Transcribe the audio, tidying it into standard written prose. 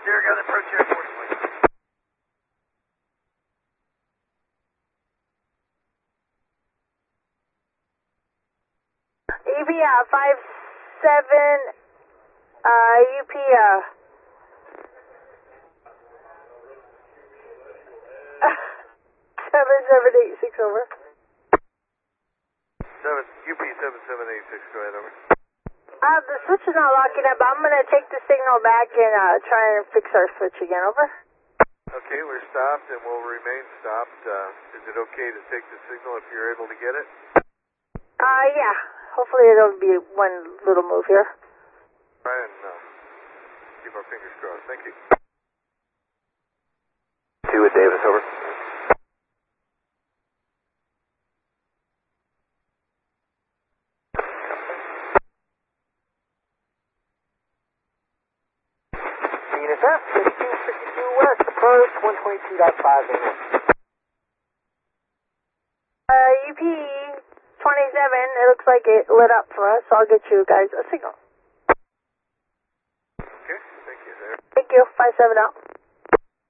Sierra got approach airport, please. EV 57 UP 7786 over. UP 7786, go ahead, over. The switch is not locking up. I'm going to take the signal back and try and fix our switch again, over. Okay, we're stopped and we'll remain stopped. Is it okay to take the signal if you're able to get it? Yeah. Hopefully it'll be one little move here. Try and keep our fingers crossed. Thank you. 2 with Davis, over. Venus F, 5252 West, approach 122.5 UP 27, it looks like it lit up for us, so I'll get you guys a signal. Okay, thank you, sir. Thank you, 57 out.